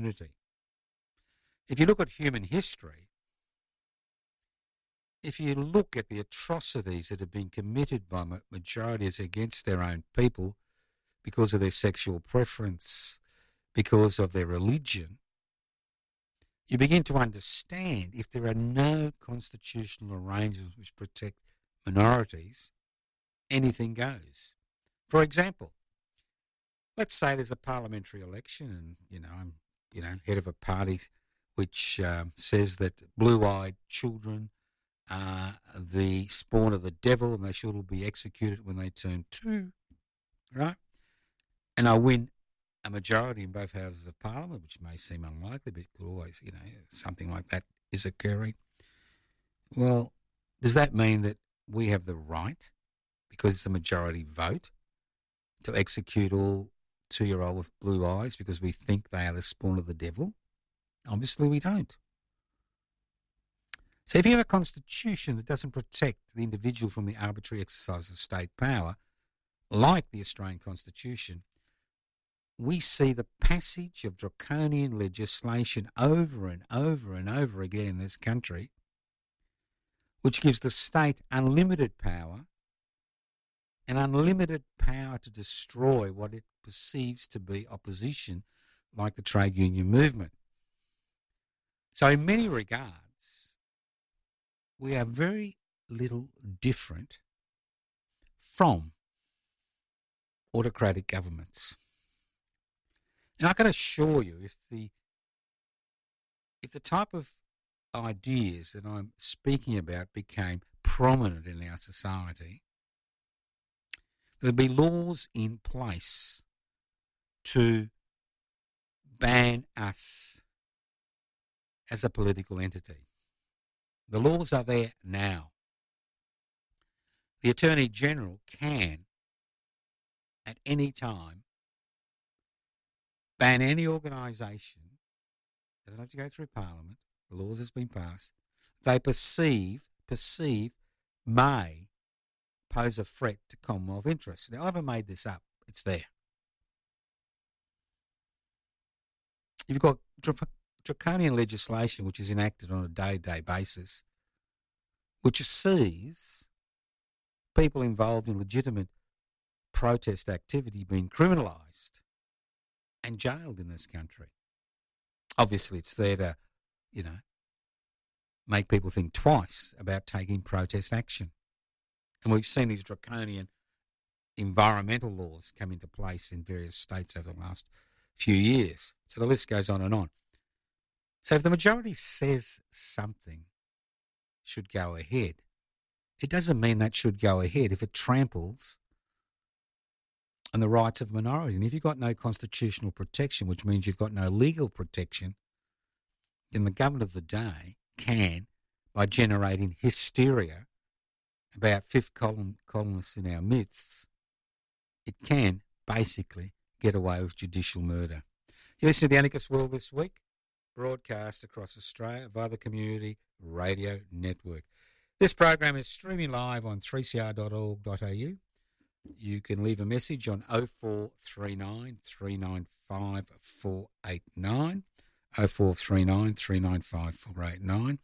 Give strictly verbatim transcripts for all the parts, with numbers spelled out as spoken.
community. If you look at human history, if you look at the atrocities that have been committed by majorities against their own people because of their sexual preference, because of their religion, you begin to understand if there are no constitutional arrangements which protect minorities, anything goes. For example, let's say there's a parliamentary election and, you know, I'm, you know, head of a party which um, says that blue-eyed children are the spawn of the devil and they should all be executed when they turn two, right? And I win a majority in both houses of parliament, which may seem unlikely, but could always, you know, something like that is occurring. Well, does that mean that we have the right, because it's a majority vote, to execute all two-year-old with blue eyes because we think they are the spawn of the devil? Obviously we don't. So if you have a constitution that doesn't protect the individual from the arbitrary exercise of state power, like the Australian Constitution, we see the passage of draconian legislation over and over and over again in this country, which gives the state unlimited power and unlimited power to destroy what it perceives to be opposition, like the trade union movement. So in many regards, we are very little different from autocratic governments. And I can assure you, if the if the type of ideas that I'm speaking about became prominent in our society, there'd be laws in place to ban us as a political entity. The laws are there now. The Attorney General can, at any time, ban any organisation, doesn't have to go through Parliament, the laws has been passed, they perceive, perceive, may pose a threat to Commonwealth interests. Now, I haven't made this up, it's there. You've got draconian legislation which is enacted on a day-to-day basis, which sees people involved in legitimate protest activity being criminalised and jailed in this country. Obviously, it's there to, you know, make people think twice about taking protest action. And we've seen these draconian environmental laws come into place in various states over the last few years. So the list goes on and on. So if the majority says something should go ahead, it doesn't mean that should go ahead if it tramples on the rights of minority. And if you've got no constitutional protection, which means you've got no legal protection, then the government of the day can, by generating hysteria about fifth column columnists in our midst, it can basically get away with judicial murder. You listen to the Anarchist World This Week, broadcast across Australia via the Community Radio Network. This program is streaming live on three c r dot org dot a u. You can leave a message on oh four three nine, three nine five, four eight nine, oh four three nine, three nine five, four eight nine.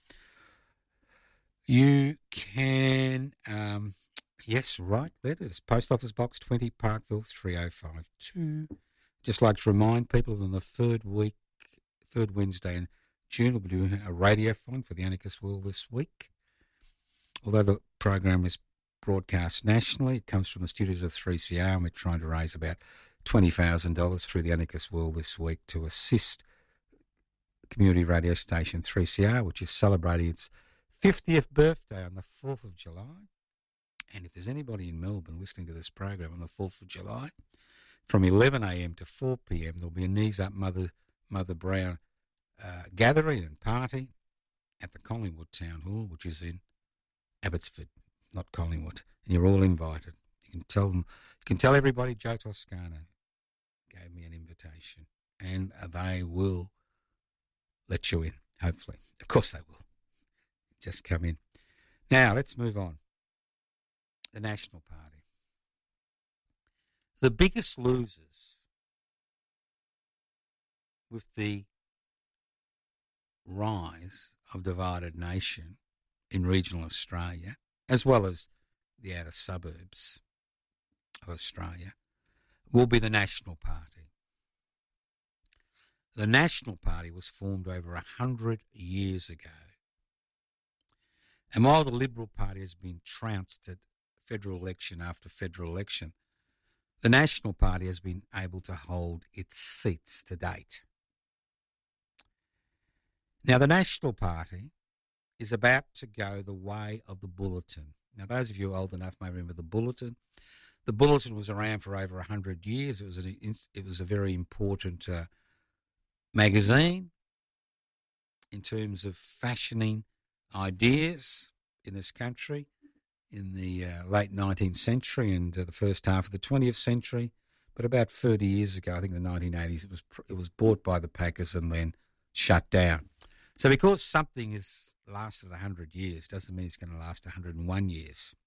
You can, um, yes, write letters. Post Office Box twenty, Parkville three oh five two. Just like to remind people that on the third week, third Wednesday in June, we'll be doing a radiothon for the Anarchist World this week. Although the program is broadcast nationally, it comes from the studios of three C R, and we're trying to raise about twenty thousand dollars through the Anarchist World this week to assist community radio station three C R, which is celebrating its fiftieth birthday on the fourth of July. And if there's anybody in Melbourne listening to this program on the fourth of July, from eleven a m to four p m, there'll be a Knees Up Mother, Mother Brown uh, gathering and party at the Collingwood Town Hall, which is in Abbotsford, not Collingwood. And you're all invited. You can tell them, you can tell everybody Joe Toscano gave me an invitation, and they will let you in, hopefully. Of course they will. Just come in. Now, let's move on. The National Party. The biggest losers with the rise of divided nation in regional Australia, as well as the outer suburbs of Australia, will be the National Party. The National Party was formed over a hundred years ago. And while the Liberal Party has been trounced at federal election after federal election, the National Party has been able to hold its seats to date. Now, the National Party is about to go the way of the Bulletin. Now, those of you old enough may remember the Bulletin. The Bulletin was around for over one hundred years. It was, an, it was a very important uh, magazine in terms of fashioning ideas in this country in the uh, late nineteenth century and uh, the first half of the twentieth century. But about thirty years ago, I think the nineteen eighties, it was it was bought by the Packers and then shut down. So because something has lasted one hundred years doesn't mean it's going to last one hundred one years.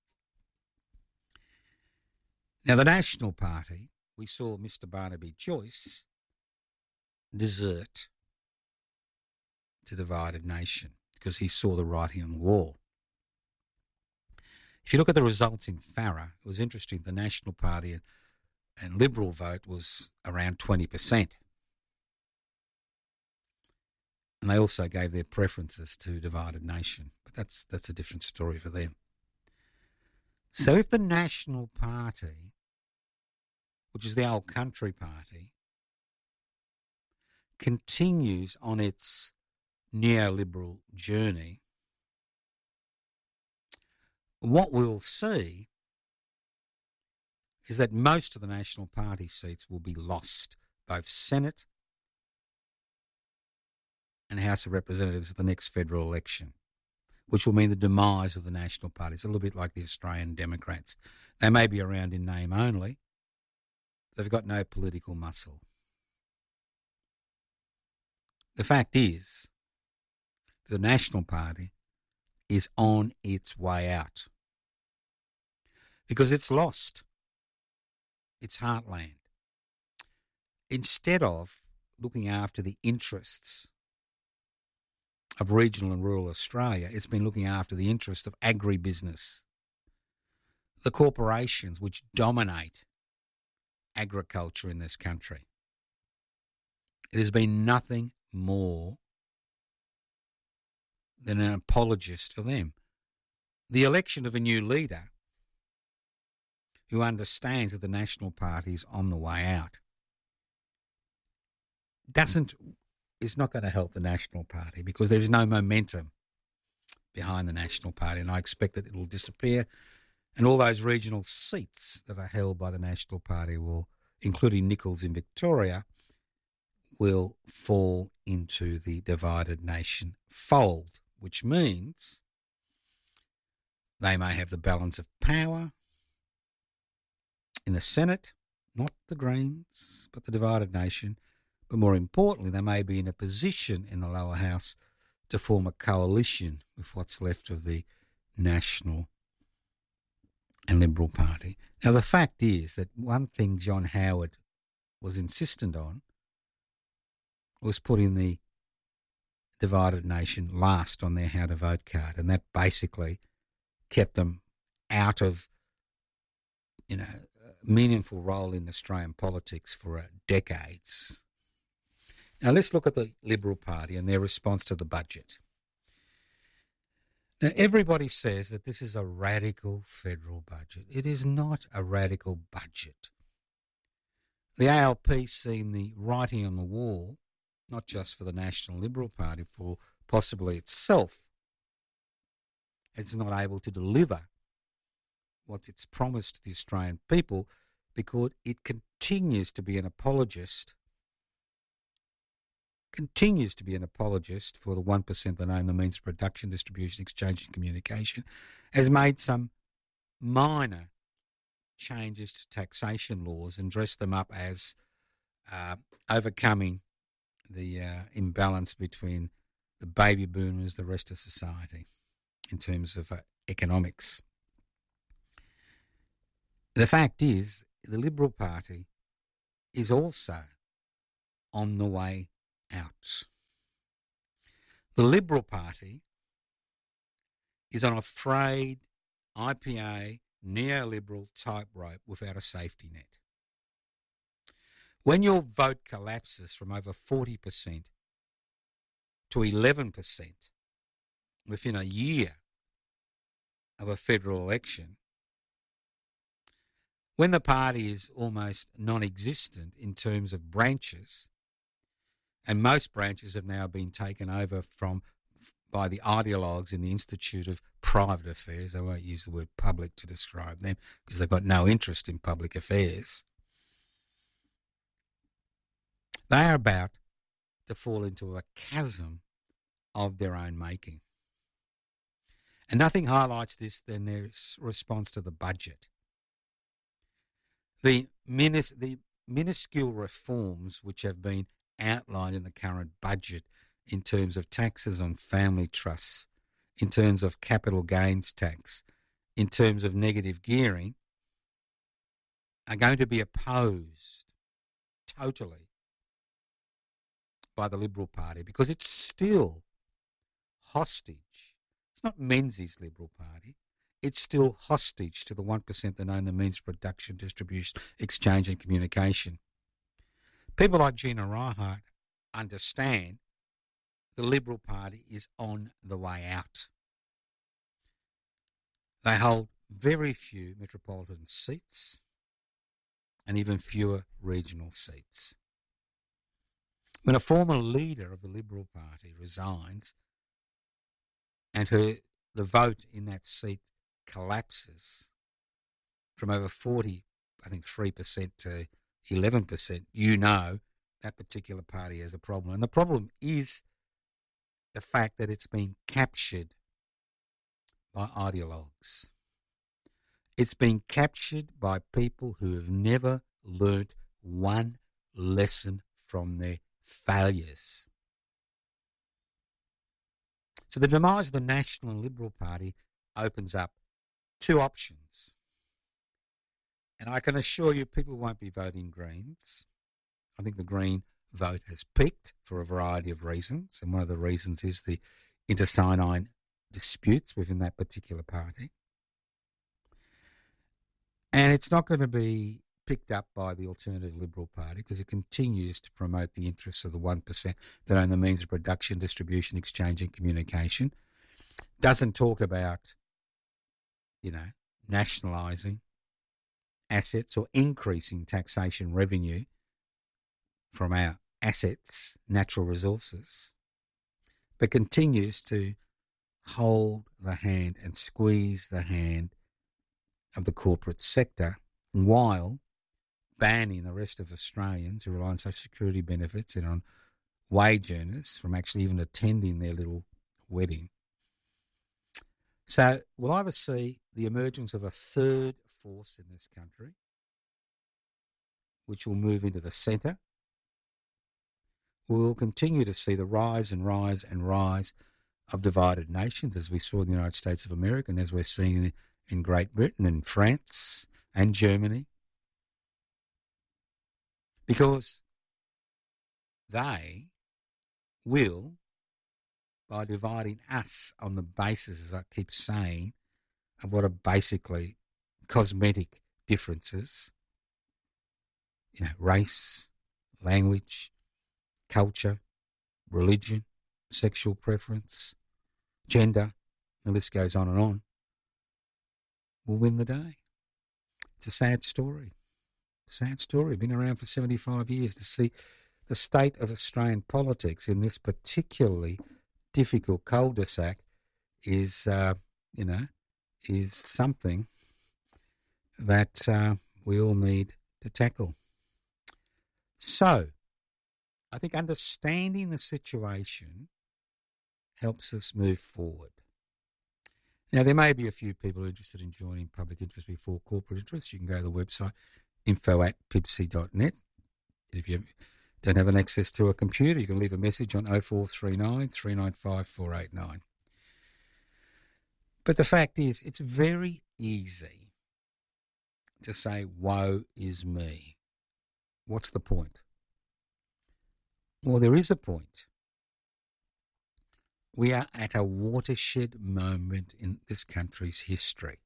Now, the National Party, we saw Mister Barnaby Joyce desert to divided nation because he saw the writing on the wall. If you look at the results in Farrer, it was interesting. The National Party and, and Liberal vote was around twenty percent. And they also gave their preferences to divided nation. But that's that's a different story for them. So if the National Party, which is the old country party, continues on its neoliberal journey, what we'll see is that most of the National Party seats will be lost, both Senate and House of Representatives at the next federal election, which will mean the demise of the National Party. It's a little bit like the Australian Democrats. They may be around in name only. They've got no political muscle. The fact is, the National Party is on its way out because it's lost its heartland. Instead of looking after the interests of regional and rural Australia, it's been looking after the interest of agribusiness, the corporations which dominate agriculture in this country. It has been nothing more than an apologist for them. The election of a new leader who understands that the National Party is on the way out doesn't is not going to help the National Party because there's no momentum behind the National Party, and I expect that it will disappear, and all those regional seats that are held by the National Party will, including Nichols in Victoria, will fall into the divided nation fold, which means they may have the balance of power in the Senate, not the Greens, but the divided nation. But more importantly, they may be in a position in the lower house to form a coalition with what's left of the National and Liberal Party. Now, the fact is that one thing John Howard was insistent on was putting the divided nation last on their how to vote card, and that basically kept them out of, you know, a meaningful role in Australian politics for uh, decades. Now let's look at the Liberal Party and their response to the budget. Now everybody says that this is a radical federal budget. It is not a radical budget. The A L P's seen the writing on the wall, not just for the National Liberal Party, for possibly itself. It's not able to deliver what it's promised to the Australian people because it continues to be an apologist continues to be an apologist for the one percent that own the means of production, distribution, exchange and communication, has made some minor changes to taxation laws and dressed them up as uh, overcoming the uh, imbalance between the baby boomers, the rest of society, in terms of uh, economics. The fact is, the Liberal Party is also on the way out. The Liberal Party is on a frayed I P A neoliberal tightrope without a safety net. When your vote collapses from over forty percent to eleven percent within a year of a federal election, when the party is almost non-existent in terms of branches, and most branches have now been taken over from by the ideologues in the Institute of Private Affairs. I won't use the word public to describe them because they've got no interest in public affairs. They are about to fall into a chasm of their own making. And nothing highlights this than their response to the budget. The, minis- the minuscule reforms which have been outlined in the current budget in terms of taxes on family trusts, in terms of capital gains tax, in terms of negative gearing, are going to be opposed totally by the Liberal Party because it's still hostage. It's not Menzies' Liberal Party. It's still hostage to the one percent that own the means of production, distribution, exchange and communication. People like Gina Rinehart understand the Liberal Party is on the way out. They hold very few metropolitan seats and even fewer regional seats. When a former leader of the Liberal Party resigns and her the vote in that seat collapses from over forty, I think three percent to eleven percent, you know that particular party has a problem. And the problem is the fact that it's been captured by ideologues. It's been captured by people who have never learnt one lesson from their failures. So the demise of the National and Liberal Party opens up two options. And I can assure you people won't be voting Greens. I think the Green vote has peaked for a variety of reasons. And one of the reasons is the intersinine disputes within that particular party. And it's not going to be picked up by the Alternative Liberal Party because it continues to promote the interests of the one percent that own the means of production, distribution, exchange and communication. Doesn't talk about, you know, nationalising assets or increasing taxation revenue from our assets, natural resources, but continues to hold the hand and squeeze the hand of the corporate sector while banning the rest of Australians who rely on social security benefits and on wage earners from actually even attending their little wedding. So we'll either see the emergence of a third force in this country, which will move into the centre. We will continue to see the rise and rise and rise of divided nations, as we saw in the United States of America and as we're seeing in Great Britain and France and Germany, because they will, by dividing us on the basis, as I keep saying, of what are basically cosmetic differences, you know, race, language, culture, religion, sexual preference, gender, the list goes on and on, will win the day. It's a sad story. Sad story. Been around for seventy-five years to see the state of Australian politics in this particularly difficult cul-de-sac is, uh, you know, is something that uh, we all need to tackle. So, I think understanding the situation helps us move forward. Now, there may be a few people interested in joining public interest before corporate interest. You can go to the website info at pibc dot net. If you don't have an access to a computer, you can leave a message on oh four three nine, three nine five, four eight nine. But the fact is, it's very easy to say, woe is me. What's the point? Well, there is a point. We are at a watershed moment in this country's history.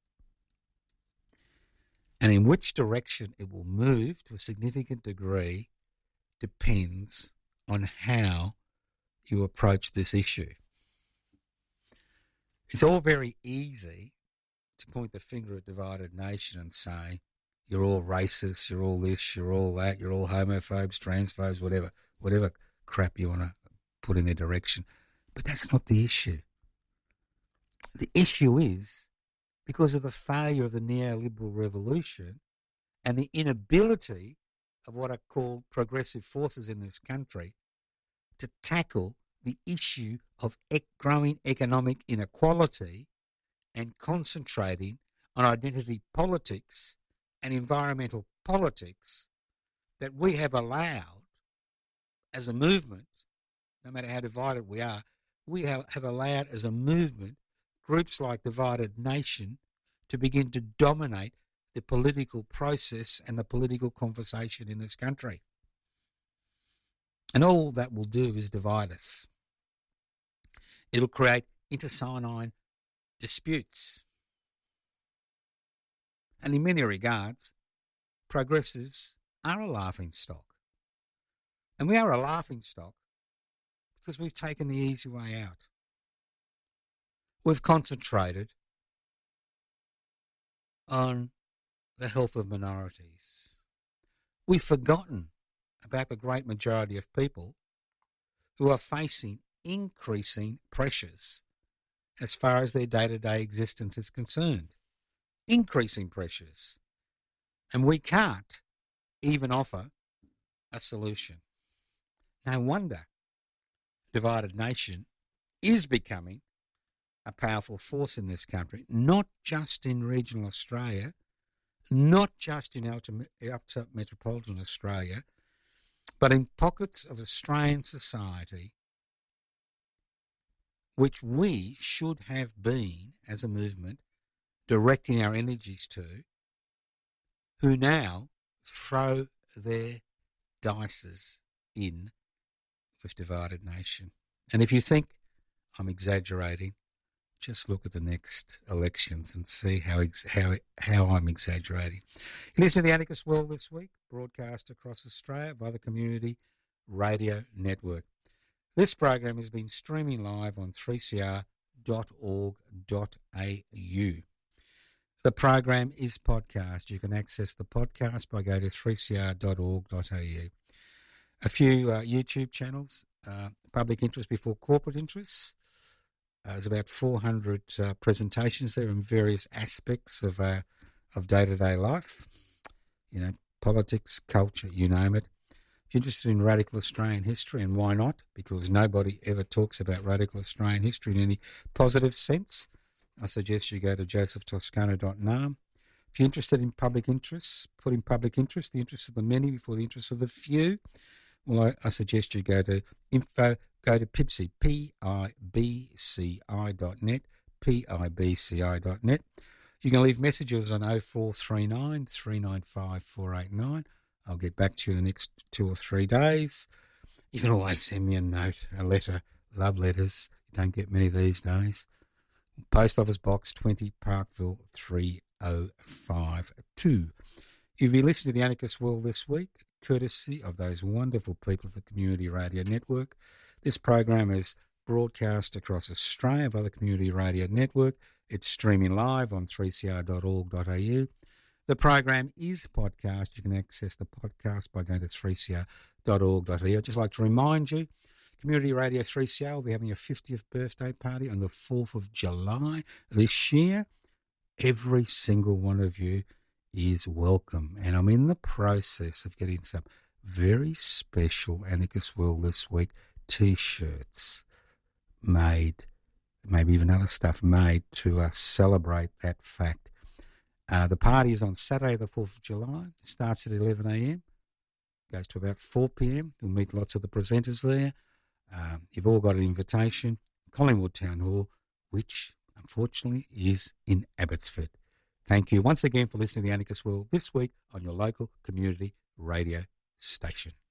And in which direction it will move to a significant degree depends on how you approach this issue. It's all very easy to point the finger at divided nation and say, you're all racist, you're all this, you're all that, you're all homophobes, transphobes, whatever, whatever crap you want to put in their direction. But that's not the issue. The issue is because of the failure of the neoliberal revolution and the inability of what are called progressive forces in this country to tackle the issue of growing economic inequality and concentrating on identity politics and environmental politics that we have allowed as a movement, no matter how divided we are, we have, have allowed as a movement groups like Divided Nation to begin to dominate the political process and the political conversation in this country. And all that will do is divide us. It'll create intercyanine disputes. And in many regards, progressives are a laughingstock. And we are a laughingstock because we've taken the easy way out. We've concentrated on the health of minorities. We've forgotten about the great majority of people who are facing increasing pressures as far as their day-to-day existence is concerned. Increasing pressures. And we can't even offer a solution. No wonder Divided Nation is becoming a powerful force in this country, not just in regional Australia, not just in outer, outer metropolitan Australia, but in pockets of Australian society which we should have been, as a movement, directing our energies to, who now throw their dices in with Divided Nation. And if you think I'm exaggerating, just look at the next elections and see how ex- how how I'm exaggerating. You listen to The Anarchist World this week, broadcast across Australia via the Community Radio Network. This program has been streaming live on three c r dot org dot a u. The program is podcast. You can access the podcast by going to three c r dot org dot a u. A few uh, YouTube channels, uh, Public Interest Before Corporate Interests. Uh, there's about four hundred uh, presentations there in various aspects of uh, of day-to-day life, you know, politics, culture, you name it. If you're interested in radical Australian history, and why not? Because nobody ever talks about radical Australian history in any positive sense, I suggest you go to joseph toscano dot n a m. If you're interested in public interests, put in public interest, the interests of the many before the interests of the few, well, I, I suggest you go to info, go to P I B C I, P I B C I dot net, P I B C I dot net. You can leave messages on oh four three nine, three nine five, four eight nine. I'll get back to you in the next two or three days. You can always send me a note, a letter, love letters. You don't get many these days. Post Office Box twenty, Parkville three oh five two. You've been listening to The Anarchist World this week, courtesy of those wonderful people of the Community Radio Network. This program is broadcast across Australia via the Community Radio Network. It's streaming live on three c r dot org dot a u. The program is podcast. You can access the podcast by going to three c r dot org dot a u. I'd just like to remind you, Community Radio three C R will be having a fiftieth birthday party on the fourth of July this year. Every single one of you is welcome. And I'm in the process of getting some very special Anarchist World this week T-shirts made, maybe even other stuff made to uh, celebrate that fact. Uh, the party is on Saturday the fourth of July. It starts at eleven a m, goes to about four p m. You'll meet lots of the presenters there. Um, you've all got an invitation. Collingwood Town Hall, which unfortunately is in Abbotsford. Thank you once again for listening to The Anarchist World this week on your local community radio station.